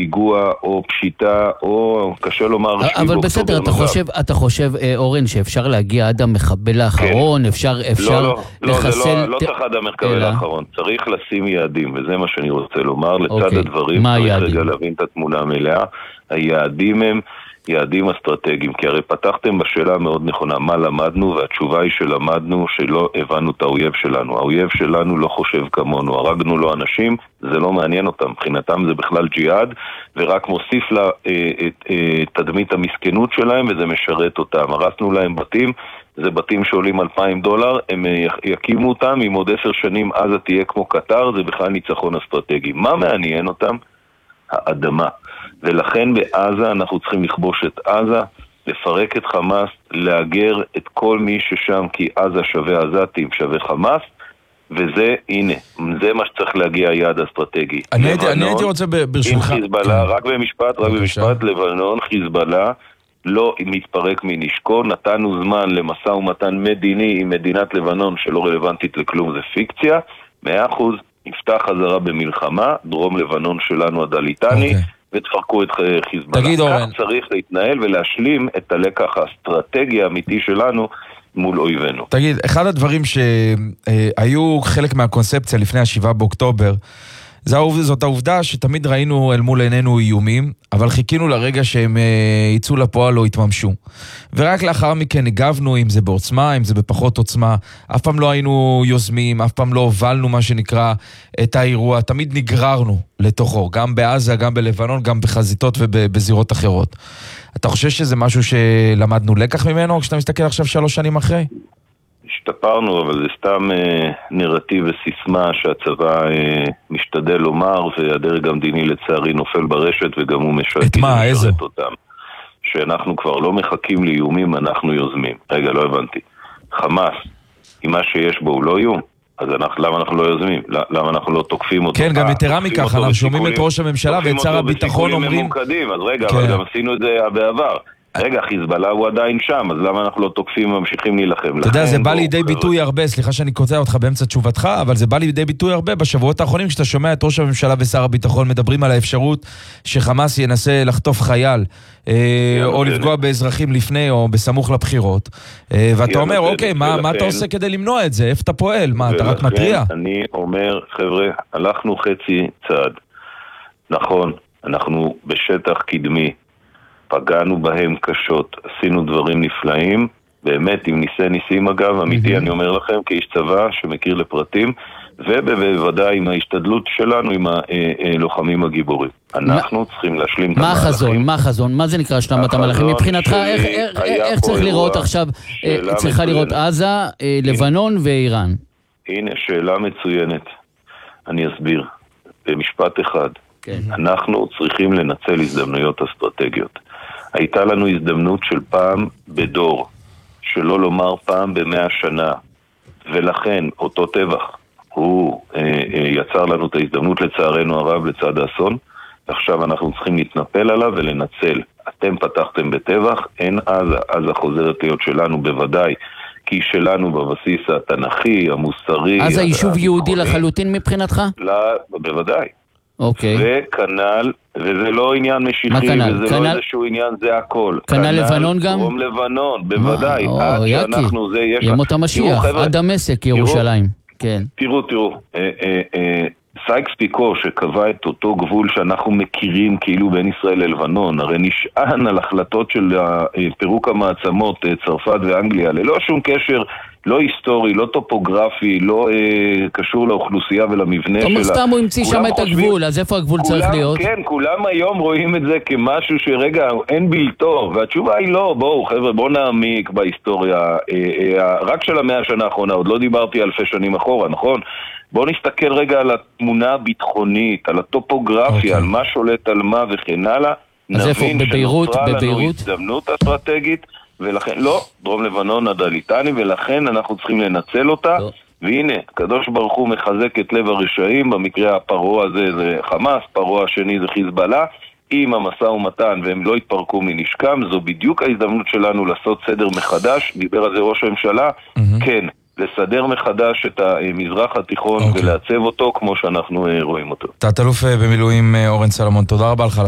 פיגוע או פשיטה או קשה לומר אבל בסדר, אתה חושב אורן שאפשר להגיע עד המחבל האחרון? אפשר לחסל... לא צריך עד המחבל האחרון, צריך לשים יעדים, וזה מה שאני רוצה לומר. לצד הדברים צריך רגע להבין את התמונה המלאה. היעדים הם יעדים אסטרטגיים, כי הרי פתחתם בשאלה מאוד נכונה, מה למדנו, והתשובה היא שלמדנו שלא הבנו את האויב שלנו. האויב שלנו לא חושב כמונו, הרגנו לו אנשים, זה לא מעניין אותם, מבחינתם זה בכלל ג'יהאד, ורק מוסיף לה תדמית המסכנות שלהם, וזה משרת אותם. הרסנו להם בתים, זה בתים שעולים $2,000, הם יקימו אותם, עם עוד 10 שנים עזה תהיה כמו קטר, זה בכלל ניצחון אסטרטגי. מה מעניין אותם? האדמה. ולכן בעזה אנחנו צריכים לכבוש את עזה, לפרק את חמאס, לאגר את כל מי ששם, כי עזה שווה עזתים, שווה חמאס, וזה, הנה, זה מה שצריך להגיע היעד אסטרטגי. אני הייתי רוצה ברשותך... עם חיזבאללה, רק במשפט, לבנון, חיזבאללה, לא מתפרק מנשקו, נתנו זמן למשא ומתן מדיני עם מדינת לבנון שלא רלוונטית לכלום, זה פיקציה, 100%, נפתח חזרה במלחמה, דרום לבנון שלנו הדליטני, ותפרקו את חיזבאללה. תגיד אורן. כך צריך להתנהל ולהשלים את הלקח האסטרטגי האמיתי שלנו מול אויבינו. תגיד, אחד הדברים שהיו חלק מהקונספציה לפני 7 באוקטובר, זאת העובדה שתמיד ראינו אל מול עינינו איומים, אבל חיכינו לרגע שהם יצאו לפועל או יתממשו. ורק לאחר מכן הגבנו, אם זה בעוצמה, אם זה בפחות עוצמה. אף פעם לא היינו יוזמים, אף פעם לא הובלנו מה שנקרא את האירוע. תמיד נגררנו לתוכו, גם בעזה, גם בלבנון, גם בחזיתות ובזירות אחרות. אתה חושב שזה משהו שלמדנו לקח ממנו, כשאתה מסתכל עכשיו 3 שנים אחרי? השתפרנו, אבל זה סתם נרטיב וסיסמה שהצבא משתדל לומר, והדרג המדיני לצערי נופל ברשת, וגם הוא משרת אותם. שאנחנו כבר לא מחכים לאיומים, אנחנו יוזמים. רגע, לא הבנתי. חמאס, עם מה שיש בו הוא לא איום, אז למה אנחנו לא יוזמים? למה אנחנו לא תוקפים אותו? כן, גם יתרה מכך, אנחנו שומעים את ראש הממשלה ואת שר הביטחון אומרים... אז רגע, אבל גם עשינו את זה בעבר. רגע, חיזבאללה הוא עדיין שם, אז למה אנחנו לא תוקפים וממשיכים להילחם? אתה יודע, זה בא לידי ביטוי הרבה, סליחה שאני קוטע אותך באמצע תשובתך, אבל זה בא לידי ביטוי הרבה בשבועות האחרונים, כשאתה שומע את ראש הממשלה ושר הביטחון מדברים על האפשרות שחמאס ינסה לחטוף חייל, או לפגוע באזרחים לפני או בסמוך לבחירות, ואתה אומר, אוקיי, מה אתה עושה כדי למנוע את זה? איפה אתה פועל? מה, אתה רק מטריע? אני אומר, חבר'ה, הלכנו חצי צעד. נכון, אנחנו בשטח קדמי, פגענו בהם קשות, עשינו דברים נפלאים, באמת עם ניסים אגב, אמיתי אני אומר לכם, כאיש צבא שמכיר לפרטים, ובוודאי עם ההשתדלות שלנו, עם הלוחמים הגיבורים. אנחנו צריכים להשלים את המהלכים. מה החזון? מה זה נקרא השלמת המהלכים? מבחינתך, איך צריך לראות עכשיו, צריכה לראות עזה, לבנון ואיראן? הנה, שאלה מצוינת. אני אסביר. במשפט אחד. אנחנו צריכים לנצל הזדמנויות אסטרטגיות. הייתה לנו הזדמנות של פעם בדור, שלא לומר פעם ב100 שנה, ולכן אותו טבח, הוא יצר לנו את ההזדמנות לצערנו הרב לצד האסון, ועכשיו אנחנו צריכים להתנפל עליו ולנצל. אתם פתחתם בטבח, אין עזה חוזרת להיות שלנו בוודאי, כי היא שלנו בבסיס התנ"כי, המוסרי. אז היישוב יהודי לחלוטין מבחינתך? לא, בוודאי. אוקיי. וכנל, וזה לא עניין משיחי, וזה לא איזשהו עניין, זה הכל. כנל לבנון גם? דרום לבנון, בוודאי. עד שאנחנו זה, יש... ימות המשיח, עד דמשק, ירושלים. תראו, סייקס פיקו שקבע את אותו גבול שאנחנו מכירים כאילו בין ישראל ללבנון, הרי נשען על החלטות של פירוק המעצמות, צרפת ואנגליה, ללא שום קשר, לא היסטורי, לא טופוגרפי, לא קשור לאוכלוסייה ולמבנה שלה. סתם הוא המציא שם את הגבול, אז איפה הגבול צריך להיות? כן, כולם היום רואים את זה כמשהו שרגע אין בלתו, והתשובה היא לא, בואו חבר'ה, בואו נעמיק בהיסטוריה, רק של 100 שנה האחרונה, עוד לא דיברתי אלפי שנים אחורה, נכון? בואו נסתכל רגע על התמונה הביטחונית, על הטופוגרפיה, על מה שולט על מה וכן הלאה, נבין שנוצרה לנו הזדמנות אסטרטגית, ולכן, לא, דרום לבנון הדליטני, ולכן אנחנו צריכים לנצל אותה, והנה, הקדוש ברוך הוא מחזק את לב הרשעים, במקרה הפרעה הזה זה חמאס, פרעה השני זה חיזבאללה, עם המשא ומתן, והם לא התפרקו מנשקם, זו בדיוק ההזדמנות שלנו לעשות סדר מחדש, דיבר על זה ראש הממשלה, כן, לסדר מחדש את המזרח התיכון ולעצב אותו כמו שאנחנו רואים אותו. תת-אלוף במילואים אורן סלומון, תודה רבה לך.